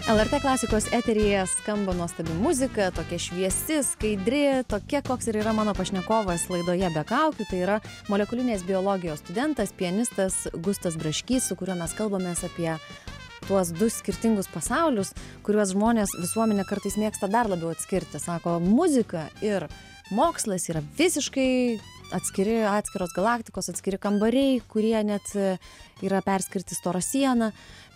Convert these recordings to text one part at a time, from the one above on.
LRT klasikos eteryje skamba nuostabi muzika, tokia šviesi, skaidri, tokia, koks ir yra mano pašnekovas laidoje Be kaukių. Tai yra molekulinės biologijos studentas, pianistas Gustas Braškys, su kuriuo mes kalbamės apie tuos du skirtingus pasaulius, kuriuos žmonės visuomenė kartais mėgsta dar labiau atskirti. Sako, muzika ir mokslas yra visiškai atskiros galaktikos, atskiri kambariai, kurie net yra perskirti storą sieną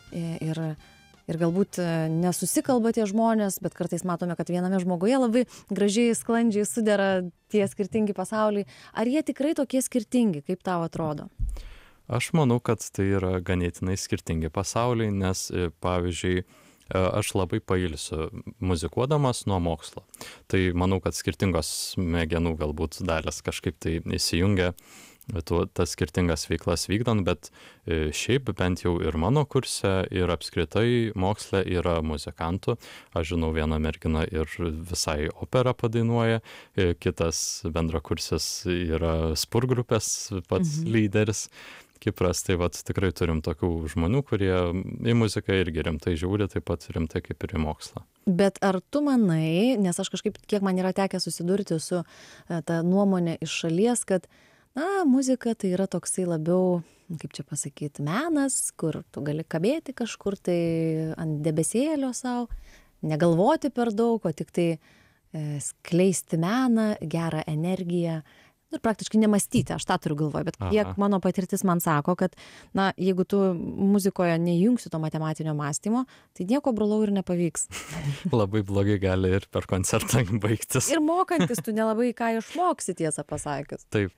ir galbūt nesusikalba tie žmonės, bet kartais matome, kad viename žmoguje labai gražiai, sklandžiai sudera tie skirtingi pasauliai. Ar jie tikrai tokie skirtingi, kaip tau atrodo? Aš manau, kad tai yra ganėtinai skirtingi pasauliai, nes, pavyzdžiui, aš labai pailsiu muzikuodamas nuo mokslo. Tai manau, kad skirtingos smegenų galbūt dalys kažkaip tai įsijungia tas skirtingas veiklas vykdant, bet šiaip bent jau ir mano kurse ir apskritai moksle yra muzikantų. Aš žinau, vieną merginą ir visai operą padainuoja, kitas bendrakursis yra spurgrupės pats lyderis. Kipras, tai vat tikrai turim tokių žmonių, kurie į muziką irgi rimtai žiūri, taip pat rimtai kaip ir į mokslą. Bet ar tu manai, nes aš kažkaip, kiek man yra tekę susidurti su ta nuomonė iš šalies, kad muzika tai yra toksai labiau, kaip čia pasakyti, menas, kur tu gali kabėti kažkur tai ant debesėlio savo, negalvoti per daug, o tik tai skleisti meną, gerą energiją. Ir praktiškai nemąstyti, aš tą turiu galvoje, bet kiek mano patirtis man sako, kad, jeigu tu muzikoje neįjungsi to matematinio mąstymo, tai nieko, brolau, ir nepavyks. Labai blogai gali ir per koncertą baigtis. Ir mokantis tu nelabai ką išmoksi, tiesą pasakius. Taip.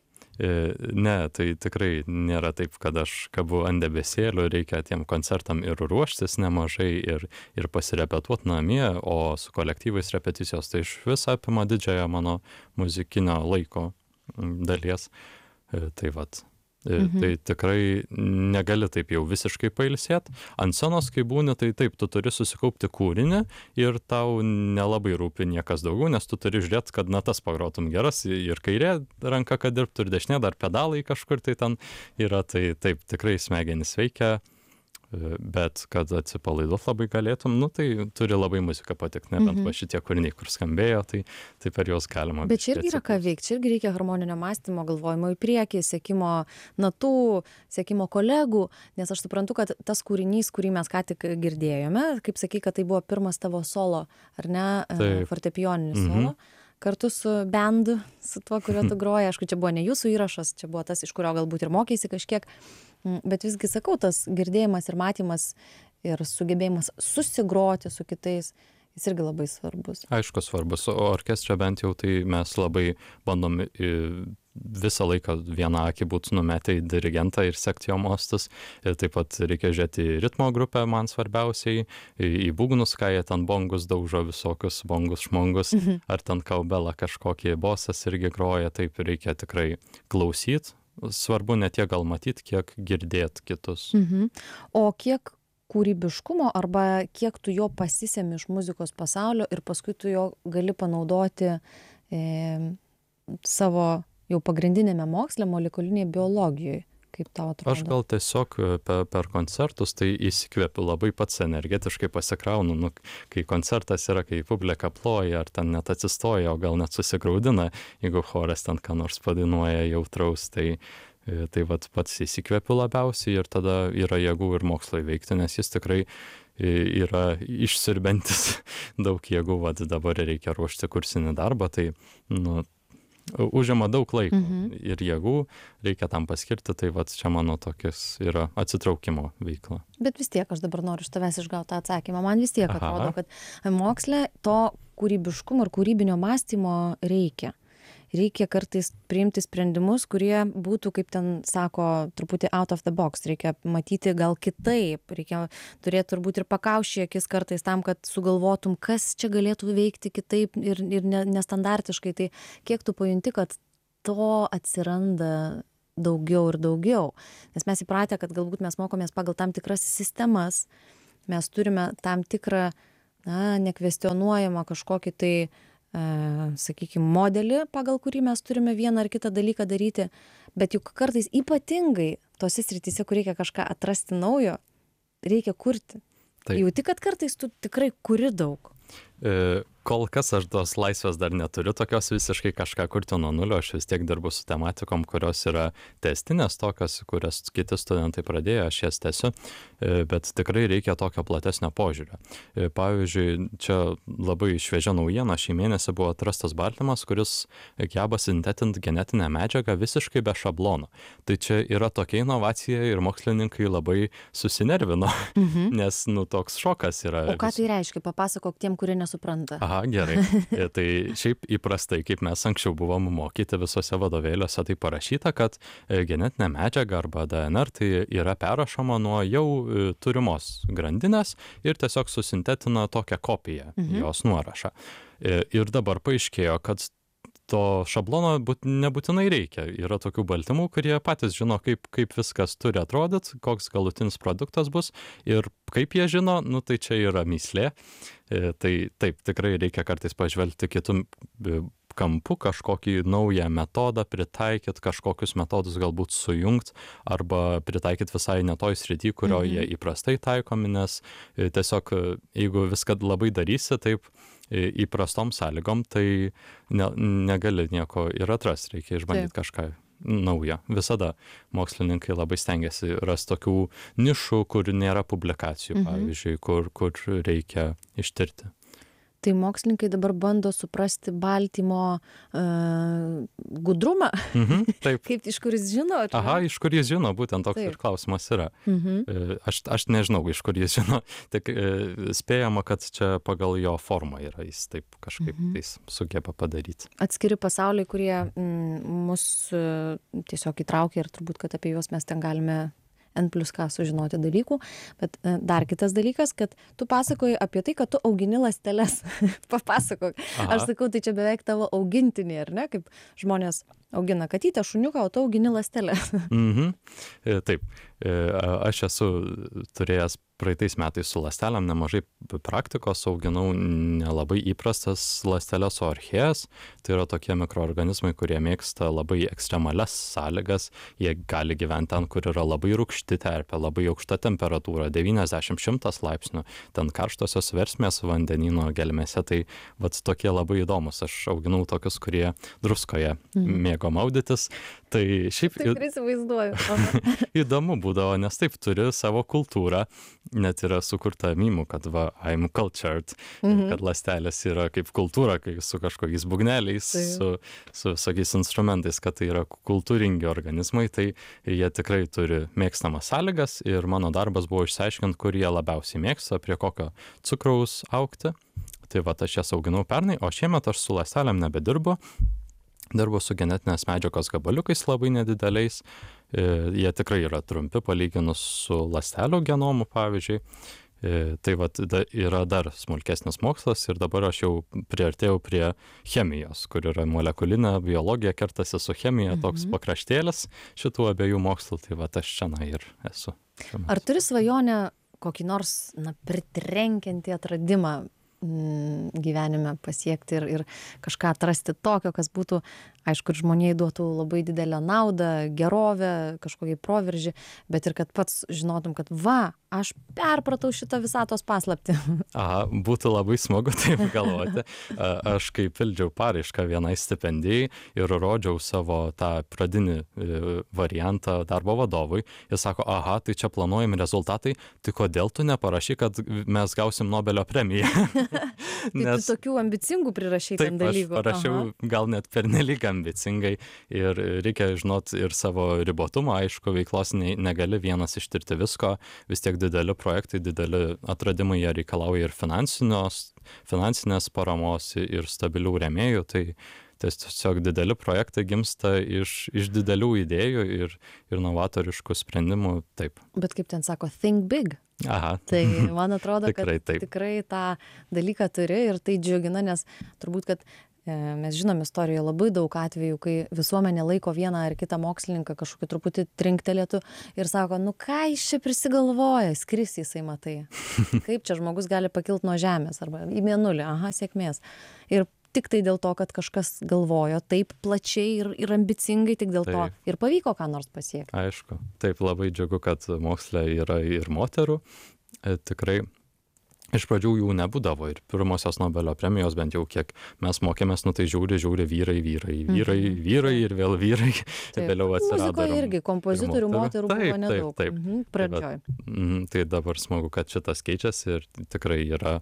Ne, tai tikrai nėra taip, kad aš kabu ant debesėlių, reikia tiem koncertam ir ruoštis nemažai ir pasirepetuoti namie, o su kolektyvais repeticijos tai iš viso apima didžiąją mano muzikinio laiko dalies. Tai vat. Tai tikrai negali taip jau visiškai pailsėt. Ant scenos, kai būni, tai taip, tu turi susikaupti kūrinį ir tau nelabai rūpi niekas daugiau, nes tu turi žiūrėti, kad natas pagrotum geras ir kairė ranka, kad dirbtų, ir dešinė dar pedalai kažkur tai ten yra. Tai taip, tikrai smegenys veikia, bet kad atsipalaiduot labai galėtum, tai turi labai muzika patikti, nebent va šitie kūriniai, kur skambėjo, tai per juos galima. Bet čia irgi yra ką veikti, čia irgi reikia harmoninio mąstymo, galvojimo į priekį, sekimo natų, sekimo kolegų, nes aš suprantu, kad tas kūrinys, kurį mes ką tik girdėjome, kaip sakai, kad tai buvo pirmas tavo solo, ar ne, fortepijoninis solo, kartu su bendu, su tuo, kuriuo tu groji. Aišku, čia buvo ne jūsų įrašas, čia buvo tas, iš kurio galbūt ir mokėsi kažkiek, bet visgi sakau, tas girdėjimas ir matymas ir sugebėjimas susigroti su kitais, jis irgi labai svarbus. Aišku, svarbus. O orkestre bent jau tai mes labai bandom visą laiką vieną akį būtų numetę į dirigentą ir sekti jo mostus. Ir taip pat reikia žiūrėti į ritmo grupę, man svarbiausiai, į būgnus, ką jie ten bongus daužo, visokius bongus, šmongus, ar ten kaubelą kažkokį bosas irgi groja, taip reikia tikrai klausyti. Svarbu ne tiek gal matyti, kiek girdėti kitus. O kiek kūrybiškumo arba kiek tu jo pasisemi iš muzikos pasaulio ir paskui tu jo gali panaudoti savo jau pagrindinėme moksle, molekuliniai biologijoje, kaip tau atrodo? Aš gal tiesiog per koncertus tai įsikvėpiu, labai pats energetiškai pasikraunu, kai koncertas yra, kai publika ploja, ar ten net atsistoja, o gal net susigraudina, jeigu choras ten ką nors padainuoja jautraus, tai vat pats įsikvėpiu labiausiai ir tada yra jėgų ir mokslo įveikti, nes jis tikrai yra išsiurbiantis daug jėgų, vat dabar reikia ruošti kursinį darbą, tai užima daug laiko ir jėgų, reikia tam paskirti, tai vat čia mano tokias yra atsitraukimo veikla. Bet vis tiek aš dabar noriu iš tavęs išgauti tą atsakymą. Man vis tiek atrodo, kad moksle to kūrybiškumo ir kūrybinio mąstymo reikia. Reikia kartais priimti sprendimus, kurie būtų, kaip ten sako, truputį out of the box. Reikia matyti gal kitaip. Reikia turėti turbūt ir pakaušį akis kartais tam, kad sugalvotum, kas čia galėtų veikti kitaip ir nestandartiškai. Tai kiek tu pajunti, kad to atsiranda daugiau ir daugiau. Nes mes įpratę, kad galbūt mes mokomės pagal tam tikras sistemas. Mes turime tam tikrą, nekvestionuojamą kažkokį tai sakykime, modelį, pagal kurį mes turime vieną ar kitą dalyką daryti, bet juk kartais ypatingai tose srityse, kur reikia kažką atrasti naujo, reikia kurti. Jauti, kad kartais tu tikrai kuri daug. Kol kas aš tos laisvės dar neturiu, tokios visiškai kažką kurti nuo nulio, aš vis tiek dirbu su tematikom, kurios yra testinės tokios, kurias kiti studentai pradėjo, aš jas tęsiu, bet tikrai reikia tokio platesnio požiūrio. Pavyzdžiui, čia labai šviežia naujiena, šį mėnesį buvo atrastas baltymas, kuris geba sintetinti genetinę medžiagą visiškai be šablono. Tai čia yra tokia inovacija ir mokslininkai labai susinervino, nes toks šokas yra. O ką tai reiškia? Papasakok tiem, kurie nesupranta. Aha, gerai. Tai šiaip įprastai, kaip mes anksčiau buvom mokyti visose vadovėliuose, tai parašyta, kad genetinė medžiaga arba DNR tai yra perrašoma nuo jau turimos grandinės ir tiesiog susintetina tokią kopiją, jos nuorašą. Ir dabar paaiškėjo, kad to šablono nebūtinai reikia. Yra tokių baltymų, kurie patys žino, kaip viskas turi atrodyti, koks galutinis produktas bus ir kaip jie žino, tai čia yra mįslė. Tai taip, tikrai reikia kartais pažvelgti kitų kampų, kažkokį naują metodą pritaikyti, kažkokius metodus galbūt sujungti arba pritaikyti visai ne toj srity, kurioje įprastai taikomi, nes tiesiog jeigu viską labai darysi taip įprastom sąlygom, tai negali nieko ir atrasti, reikia išbandyti kažką naujo. Visada mokslininkai labai stengiasi rasti tokių nišų, kur nėra publikacijų, pavyzdžiui, kur reikia ištirti. Tai mokslininkai dabar bando suprasti baltymo gudrumą. Taip. Kaip, iš kur jis žino? Aha, iš kur jis žino, būtent toks ir klausimas yra. Aš nežinau, iš kur jis žino, tik spėjama, kad čia pagal jo formą yra, jis taip kažkaip tais sugeba padaryti. Atskiri pasauliai, kurie mus tiesiog įtraukia ir turbūt, kad apie juos mes ten galime N+K sužinoti dalykų, bet dar kitas dalykas, kad tu pasakoji apie tai, kad tu augini ląsteles. Papasakok. Aš sakau, tai čia beveik tavo augintiniai, ar ne? Kaip žmonės augina katytę, šuniuką, o tu augini ląsteles. Taip. Aš esu turėjęs praeitais metais su ląstelėm nemažai praktikos, auginau nelabai įprastas ląsteles, o archėjas. Tai yra tokie mikroorganizmai, kurie mėgsta labai ekstremalias sąlygas. Jie gali gyventi ten, kur yra labai rūgšti terpė, labai aukšta temperatūra, 90-100 laipsnių. Ten karštosios versmės vandenyno gelmėse. Tai tokie labai įdomus. Aš auginau tokius, kurie druskoje mėgo maudytis. Tai šiaip Taip įsivaizduoju. Įdomu būdavo, nes taip turi savo kultūrą. Net yra sukurta mymų, kad I'm cultured, kad ląstelės yra kaip kultūra, kai su kažkokiais būgneliais, su visokiais instrumentais, kad tai yra kultūringi organizmai, tai jie tikrai turi mėgstamas sąlygas ir mano darbas buvo išsiaiškinti, kur jie labiausiai mėgsta, prie kokio cukraus augti. Tai aš jas auginau pernai, o šiemet aš su ląstelėm nebedirbu. Dirbu su genetinės medžiagos gabaliukais labai nedideliais. Jie tikrai yra trumpi palyginus su ląstelių genomu, pavyzdžiui. Tai yra dar smulkesnis mokslas ir dabar aš jau priartėjau prie chemijos, kur yra molekulinė biologija, kertasi su chemija, toks pakraštėlis šitų abiejų mokslų. Tai aš čia ir esu. Ar turi svajonę kokį nors pritrenkiantį atradimą gyvenime pasiekti ir kažką atrasti tokio, kas būtų, aišku, žmonijai duotų labai didelę naudą, gerovę, kažkokį proveržį, bet ir kad pats žinotum, kad aš perpratau šitą visatos paslaptį. Būtų labai smagu taip galvoti. Aš kai pildžiau paraišką vienai stipendijai ir rodžiau savo tą pradinį variantą darbo vadovui, jis sako, tai čia planuojami rezultatai, tai kodėl tu neparašy, kad mes gausim Nobelio premiją? Tai tu tokių ambicingų prirašai ten dalykų. Taip, aš parašiau gal net pernelyg ambicingai ir reikia žinot ir savo ribotumą, aišku, veiklos negali vienas ištirti visko, vis tiek dideli projektai, dideli atradimai, jie reikalauja ir finansinės paramos, ir stabilių rėmėjų, tai tiesiog dideli projektai gimsta iš didelių idėjų ir novatoriškų sprendimų, taip. Bet kaip ten sako, think big. Tai man atrodo, kad tikrai tą dalyką turi ir tai džiugina, nes turbūt, kad mes žinom istorijoje labai daug atvejų, kai visuomenė laiko vieną ar kitą mokslininką kažkokį truputį trinktelėtų ir sako, ką jis čia prisigalvoja, skris jisai matai. Kaip čia žmogus gali pakilti nuo žemės arba į mėnulį, sėkmės. Ir tik tai dėl to, kad kažkas galvojo taip plačiai ir ambicingai, tik dėl to ir pavyko ką nors pasiekti. Aišku, taip labai džiugu, kad moksle yra ir moterų, tikrai Iš pradžių jų nebūdavo ir pirmosios Nobelio premijos, bent jau kiek mes mokėmės, tai žiūri vyrai ir vėl vyrai. Vėliau atsirado. Muzikoje irgi kompozitorių moterų buvo nedaug. Pradžioj. Tai dabar smagu, kad šitas keičiasi ir tikrai yra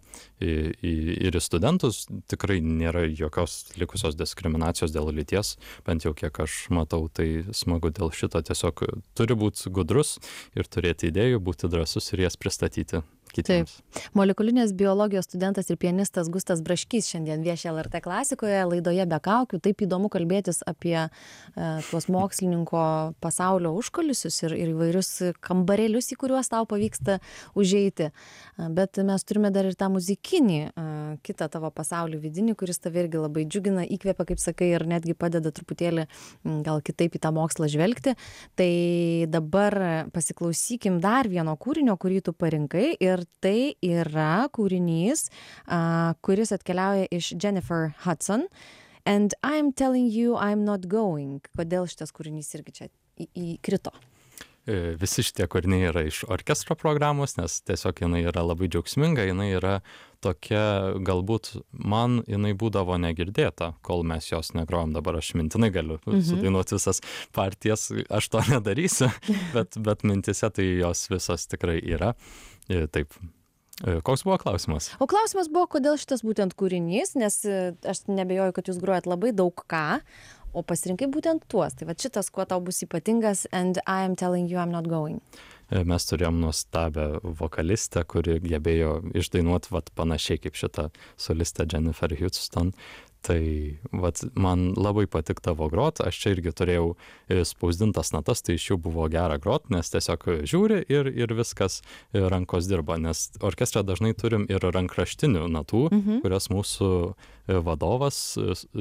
ir į studentus tikrai nėra jokios likusios diskriminacijos dėl lyties, bent jau kiek aš matau, tai smagu dėl šito. Tiesiog turi būti gudrus ir turėti idėjų, būti drąsus ir jas pristatyti kitiems. Taip. Molekulinės biologijos studentas ir pianistas Gustas Braškys šiandien vieši LRT klasikoje laidoje Be kaukių. Taip įdomu kalbėtis apie tuos mokslininko pasaulio užkulisius ir įvairius kambarėlius, į kuriuos tau pavyksta užeiti. Bet mes turime dar ir tą muzikinį, kitą tavo pasaulį vidinį, kuris tave irgi labai džiugina, įkvepia, kaip sakai, ir netgi padeda truputėlį gal kitaip į tą mokslą žvelgti. Tai dabar pasiklausykim dar vieno kūrinio, kurį tu parinkai, ir tai yra kūrinys, kuris atkeliauja iš Jennifer Hudson. And I'm telling you I'm not going. Kodėl šitas kūrinys irgi čia įkrito? Visi šitie kūriniai yra iš orkestro programos, nes tiesiog jinai yra labai džiaugsminga, jinai yra tokia, galbūt man jinai būdavo negirdėta, kol mes jos negrojom. Dabar aš mintinai galiu sudainuoti visas partijas, aš to nedarysiu, bet mintise tai jos visas tikrai yra. Taip. Koks buvo klausimas? O klausimas buvo, kodėl šitas būtent kūrinys, nes aš nebejoju, kad jūs grojat labai daug ką, o pasirinkai būtent tuos. Tai va šitas, kuo tau bus ypatingas, And I am telling you I'm not going. Mes turėjom nuostabią vokalistę, kuri gebėjo išdainuoti panašiai kaip šitą solistę Jennifer Hudson. Tai man labai patiktavo grot, aš čia irgi turėjau spausdintas natas, tai iš jų buvo gera grot, nes tiesiog žiūri ir viskas rankos dirba, nes orkestre dažnai turim ir rankraštinių natų, kurias mūsų vadovas,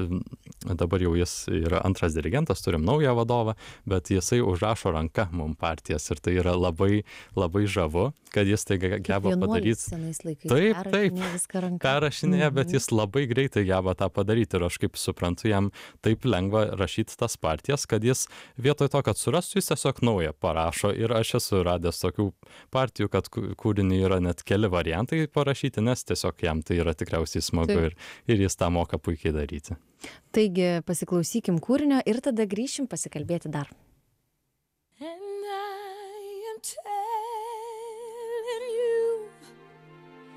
dabar jau jis yra antras dirigentas, turim naują vadovą, bet jisai užrašo ranka mum partijas ir tai yra labai, labai žavu, kad jis tai geba padaryti. Taip, perrašinėja, bet jis labai greitai geba tą padaryti ir aš kaip suprantu, jam taip lengva rašyti tas partijas, kad jis vietoj to, kad surastų, jis tiesiog naują parašo ir aš esu radęs tokių partijų, kad kūrinį yra net keli variantai parašyti, nes tiesiog jam tai yra tikriausiai smagu ir jis tą moka puikiai daryti. Taigi pasiklausykim kūrinio ir tada grįšim pasikalbėti dar.